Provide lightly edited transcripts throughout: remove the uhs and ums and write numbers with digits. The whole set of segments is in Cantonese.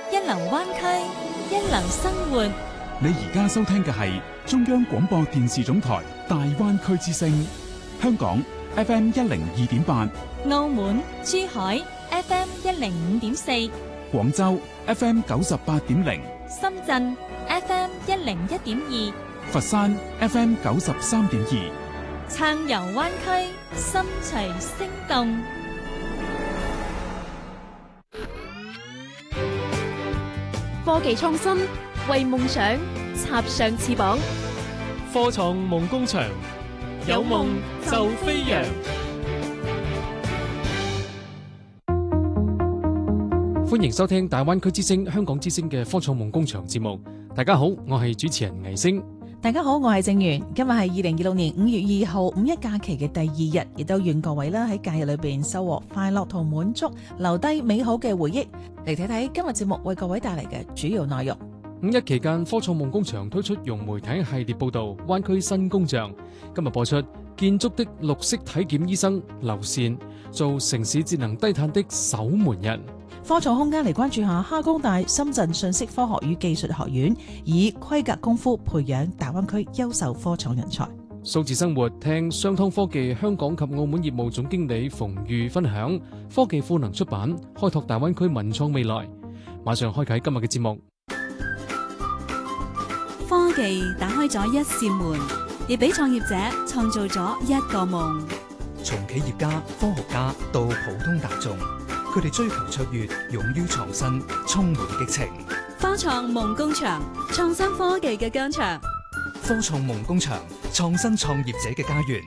一流灣區，一流生活。 你而家收聽嘅係中央廣播電視總台大灣區之聲，香港 FM 102.8， 澳門、珠海 FM 105.4， 廣州 FM 98.0， 深圳 FM 101.2， 佛山 FM 93.2， 暢遊灣區，心隨聲動。 科技創新，為夢想插上翅膀。 科創夢工場，有夢就飛揚。歡迎收聽大灣區之聲、香港之聲嘅科創夢工場節目。大家好，我係主持人倪星。 大家好，我係正源。今日係2026年5月2號五一假期嘅第二日，亦都願各位啦喺假日裏邊收穫快樂同滿足，留低美好嘅回憶。嚟睇睇今日節目為各位帶嚟嘅主要內容。 五一期間，科創夢工場推出融媒體系列報道《灣區新工匠》。今日播出建築的綠色體檢醫生劉善，做城市節能低碳的守門人。 科創空間嚟關注下哈工大深圳信息科學與技術學院，以規格功夫培養大灣區優秀科創人才。 數字生活，聽商湯科技香港及澳門業務總經理馮玉分享科技賦能出版，開拓大灣區文創未來。馬上開啟今日嘅節目。 科技打開咗一扇門，亦俾創業者創造咗一個夢。 從企業家、科學家到普通大眾，佢哋追求卓越，勇於創新，充滿激情。 科創夢工場，創新科技嘅疆場。 科創夢工場，創新創業者嘅家園。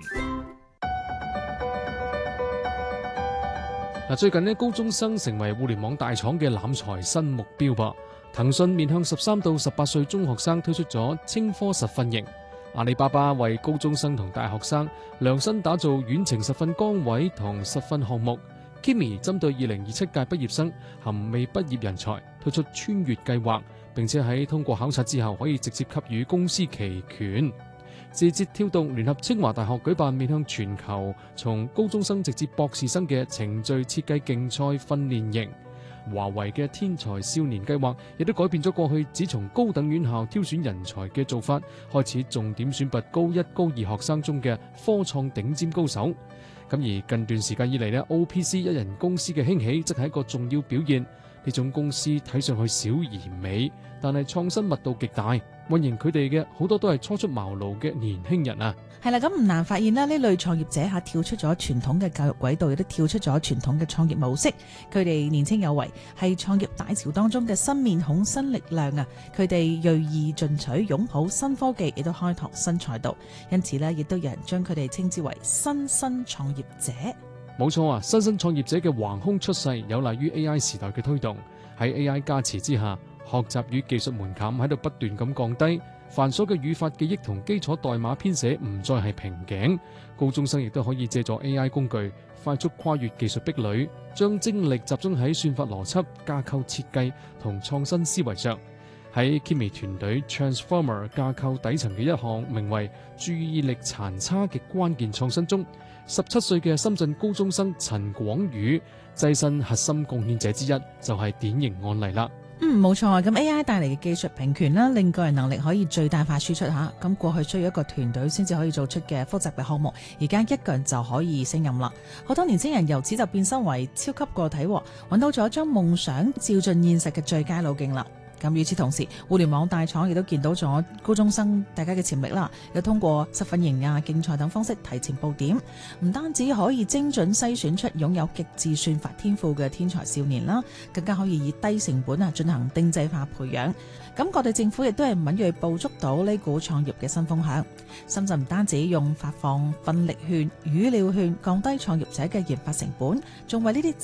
最近高中生成為互聯網大廠嘅攬財新目標噃。騰訊面向13到18歲中學生推出咗青科實訓營，阿里巴巴為高中生同大學生量身打造遠程實訓崗位同實訓項目。Kimi 針對2027屆畢業生含未畢業人才推出穿越計劃，並且喺通過考察之後可以直接給予公司期權。字節跳動聯合清華大學舉辦面向全球從高中生直至博士生嘅程序設計競賽訓練營。華為嘅天才少年計劃亦都改變咗過去只從高等院校挑選人才嘅做法，開始重點選拔高一高二學生中嘅科創頂尖高手。咁而近段時間以嚟，OPC 一人公司嘅興起則係一個重要表現。呢種公司睇上去小而美，但係創新密度極大，運營佢哋嘅好多都係初出茅廬嘅年輕人啊。 係啦，咁唔難發現啦，呢類創業者跳出咗傳統嘅教育軌道，亦都跳出咗傳統嘅創業模式。佢哋年青有為，係創業大潮當中嘅新面孔、新力量啊！佢哋銳意進取，擁抱新科技，亦都開拓新賽道。因此呢，亦都有人將佢哋稱之為新創業者。 冇錯啊！新創業者嘅橫空出世，有賴於 AI 時代嘅推動。喺 AI 加持之下，學習與技術門檻喺度不斷咁降低，繁瑣嘅語法記憶同基礎代碼編寫唔再係瓶頸。高中生亦都可以借助 AI 工具，快速跨越技術壁壘，將精力集中喺算法邏輯、架構設計同創新思維上。喺 Kimi 團隊 Transformer 架構底層嘅一項名為注意力殘差嘅關鍵創新中，17歲嘅深圳高中生陳廣宇躋身核心貢獻者之一，就係典型案例啦。 冇錯啊！咁 AI 帶嚟嘅技術平權啦，令個人能力可以最大化輸出吓。咁過去需要一個團隊先至可以做出嘅複雜嘅項目，而家一個人就可以勝任啦。好多年輕人由此就變身為超級個體，揾到咗將夢想照進現實嘅最佳路徑啦。咁與此同時，互聯網大廠亦都見到咗高中生大家嘅潛力啦，又通過實訓營啊、競賽等方式提前報點，唔單止可以精準篩選出擁有極致算法天賦嘅天才少年啦，更加可以以低成本進行定制化培養。咁各地政府亦都係敏銳捕捉到呢股創業嘅新風向。深圳唔單止用發放奮力券、語料券降低創業者嘅研發成本，仲為呢啲